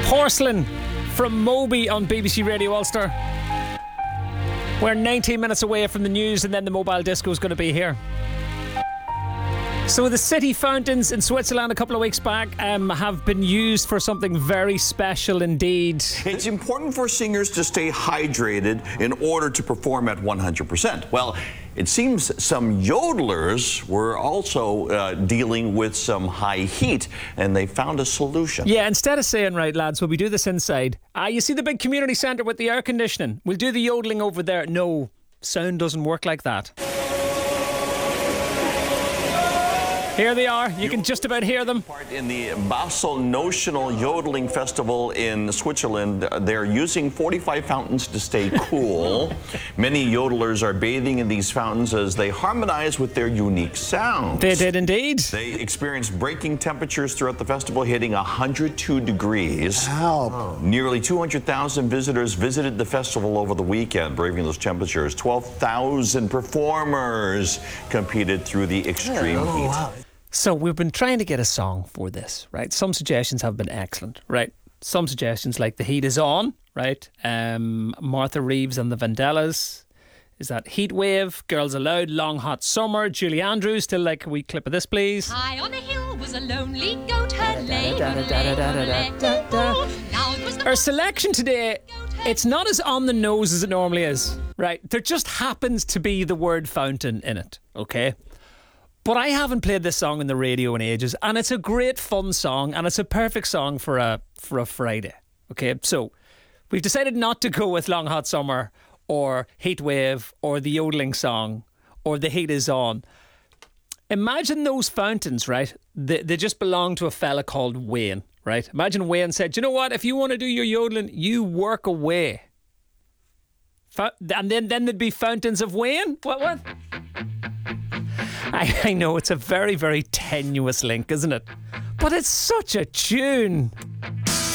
Porcelain from Moby on BBC Radio Ulster. We're 19 minutes away from the news, and then the mobile disco is going to be here. So the city fountains in Switzerland a couple of weeks back have been used for something very special indeed. It's important for singers to stay hydrated in order to perform at 100%. Well, it seems some yodelers were also dealing with some high heat, and they found a solution. Yeah, instead of saying, right, lads, will we do this inside? You see the big community centre with the air conditioning? We'll do the yodeling over there. No, sound doesn't work like that. Here they are. You can just about hear them. In the Basel Notional Yodeling Festival in Switzerland, they're using 45 fountains to stay cool. Many yodelers are bathing in these fountains as they harmonize with their unique sounds. They did indeed. They experienced breaking temperatures throughout the festival, hitting 102 degrees. Help. Nearly 200,000 visitors visited the festival over the weekend, braving those temperatures. 12,000 performers competed through the extreme heat. Wow. So we've been trying to get a song for this, right? Some suggestions have been excellent, right? Some suggestions like The Heat Is On, right? Martha Reeves and the Vandellas. Is that Heat Wave, Girls Aloud, Long Hot Summer, Julie Andrews, still like a wee clip of this, please. High on a hill was a lonely goat herd lay. Our selection today, it's not as on the nose as it normally is, right? There just happens to be the word fountain in it, okay? But I haven't played this song on the radio in ages, and it's a great fun song, and it's a perfect song for a Friday. Okay, so we've decided not to go with Long Hot Summer or Heat Wave or the yodeling song or The Heat Is On. Imagine those fountains, right? They just belong to a fella called Wayne, right? Imagine Wayne said, you know what? If you want to do your yodeling, you work away. And then there'd be fountains of Wayne? What? I know it's a very, very tenuous link, isn't it? But it's such a tune.